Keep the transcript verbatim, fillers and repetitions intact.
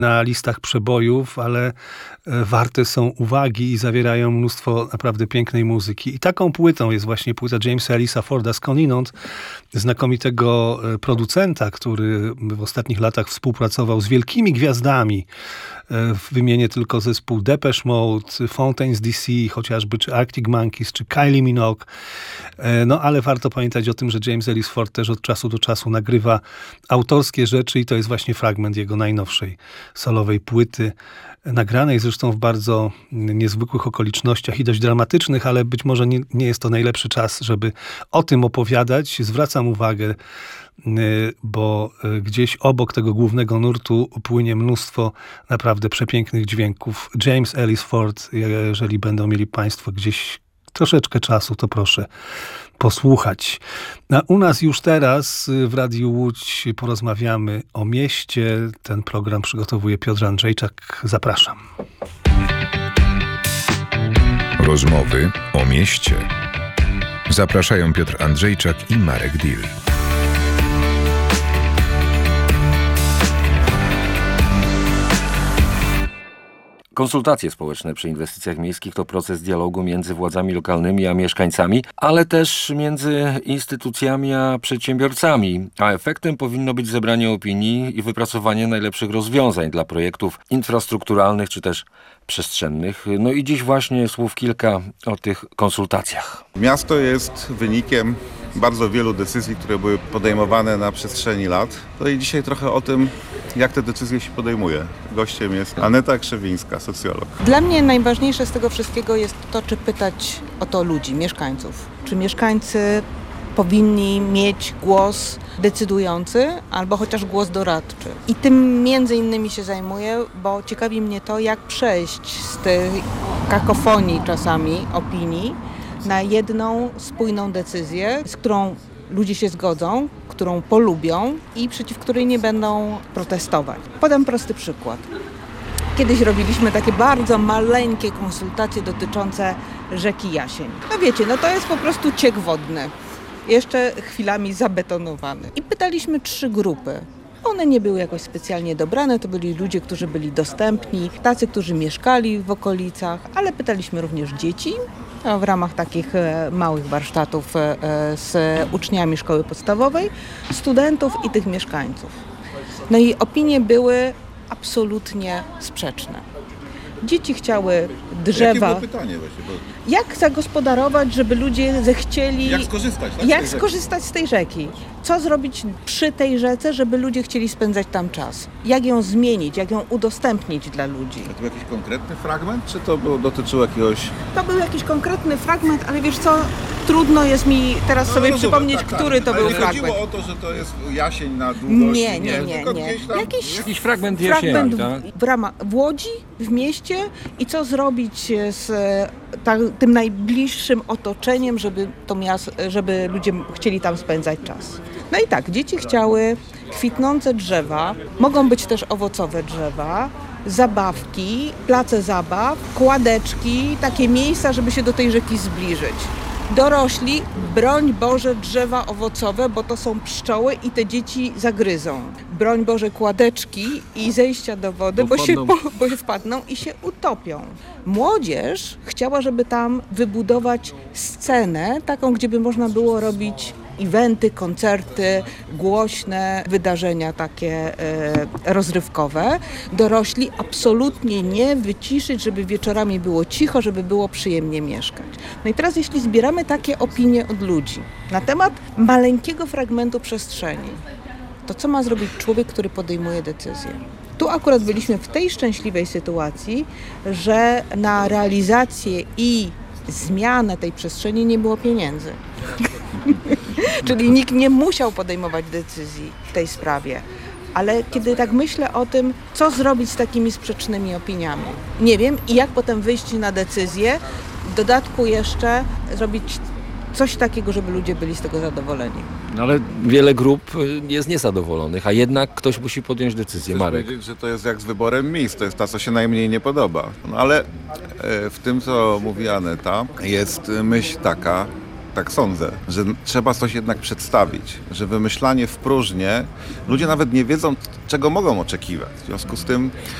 na listach przebojów, ale warte są uwagi i zawierają mnóstwo naprawdę pięknej muzyki. I taką płytą jest właśnie płyta Jamesa Ellisa Forda Skądinąd, znakomitego producenta, który w ostatnich latach współpracował z wielkimi gwiazdami. Wymienię tylko zespół Depeche Mode, Fountains D C, chociażby, czy Arctic Monkeys, czy Kylie Minogue. No ale warto pamiętać o tym, że James Ellis Ford też od czasu do czasu nagrywa autorskie rzeczy i to jest właśnie fragment jego najnowszej solowej płyty, nagranej zresztą w bardzo niezwykłych okolicznościach i dość dramatycznych, ale być może nie, nie jest to najlepszy czas, żeby o tym opowiadać. Zwracam uwagę, bo gdzieś obok tego głównego nurtu płynie mnóstwo naprawdę przepięknych dźwięków. James Ellis Ford, jeżeli będą mieli Państwo gdzieś troszeczkę czasu, to proszę posłuchać. A u nas już teraz w Radiu Łódź porozmawiamy o mieście. Ten program przygotowuje Piotr Andrzejczak. Zapraszam. Rozmowy o mieście. Zapraszają Piotr Andrzejczak i Marek Dil. Konsultacje społeczne przy inwestycjach miejskich to proces dialogu między władzami lokalnymi a mieszkańcami, ale też między instytucjami a przedsiębiorcami, a efektem powinno być zebranie opinii i wypracowanie najlepszych rozwiązań dla projektów infrastrukturalnych czy też przestrzennych. No i dziś właśnie słów kilka o tych konsultacjach. Miasto jest wynikiem bardzo wielu decyzji, które były podejmowane na przestrzeni lat. No i dzisiaj trochę o tym, jak te decyzje się podejmuje. Gościem jest Aneta Krzewińska, socjolog. Dla mnie najważniejsze z tego wszystkiego jest to, czy pytać o to ludzi, mieszkańców. Czy mieszkańcy powinni mieć głos decydujący albo chociaż głos doradczy. I tym między innymi się zajmuję, bo ciekawi mnie to, jak przejść z tej kakofonii czasami opinii na jedną spójną decyzję, z którą ludzie się zgodzą, którą polubią i przeciw której nie będą protestować. Podam prosty przykład. Kiedyś robiliśmy takie bardzo maleńkie konsultacje dotyczące rzeki Jasień. No wiecie, no to jest po prostu ciek wodny, jeszcze chwilami zabetonowany. I pytaliśmy trzy grupy. One nie były jakoś specjalnie dobrane, to byli ludzie, którzy byli dostępni, tacy, którzy mieszkali w okolicach, ale pytaliśmy również dzieci w ramach takich małych warsztatów z uczniami szkoły podstawowej, studentów i tych mieszkańców. No i opinie były absolutnie sprzeczne. Dzieci chciały drzewa. Jakie było pytanie właśnie? Bo... Jak zagospodarować, żeby ludzie zechcieli... Jak skorzystać, tak, Jak z tej skorzystać z tej rzeki? Co zrobić przy tej rzece, żeby ludzie chcieli spędzać tam czas? Jak ją zmienić? Jak ją udostępnić dla ludzi? A to był jakiś konkretny fragment, czy to było, dotyczyło jakiegoś... To był jakiś konkretny fragment, ale wiesz co, trudno jest mi teraz no, sobie rozumiem, przypomnieć, tak, który tak. to ale był nie fragment. chodziło o to, że to jest jasień na długość. Nie, nie, nie. nie. Tam... Jakiś, jakiś fragment jesieni, fragment tak? w, ramach, w Łodzi, w mieście i co zrobić z ta, tym najbliższym otoczeniem, żeby, to miasto, żeby ludzie chcieli tam spędzać czas. No i tak, dzieci chciały kwitnące drzewa, mogą być też owocowe drzewa, zabawki, place zabaw, kładeczki, takie miejsca, żeby się do tej rzeki zbliżyć. Dorośli, broń Boże, drzewa owocowe, bo to są pszczoły i te dzieci zagryzą. Broń Boże, kładeczki i zejścia do wody, bo, bo, się, bo, bo się wpadną i się utopią. Młodzież chciała, żeby tam wybudować scenę, taką, gdzie by można było robić eventy, koncerty, głośne wydarzenia takie e, rozrywkowe. Dorośli absolutnie nie, wyciszyć, żeby wieczorami było cicho, żeby było przyjemnie mieszkać. No i teraz jeśli zbieramy takie opinie od ludzi na temat maleńkiego fragmentu przestrzeni, to co ma zrobić człowiek, który podejmuje decyzję? Tu akurat byliśmy w tej szczęśliwej sytuacji, że na realizację i zmianę tej przestrzeni nie było pieniędzy. Czyli nikt nie musiał podejmować decyzji w tej sprawie. Ale kiedy tak myślę o tym, co zrobić z takimi sprzecznymi opiniami, nie wiem i jak potem wyjść na decyzję, w dodatku jeszcze zrobić coś takiego, żeby ludzie byli z tego zadowoleni. No ale wiele grup jest niezadowolonych, a jednak ktoś musi podjąć decyzję. Chcesz Marek. powiedzieć, że to jest jak z wyborem miejsc, to jest ta, co się najmniej nie podoba. No ale w tym, co mówi Aneta, jest myśl taka, tak sądzę, że trzeba coś jednak przedstawić, że wymyślanie w próżnię, ludzie nawet nie wiedzą, czego mogą oczekiwać. W związku z tym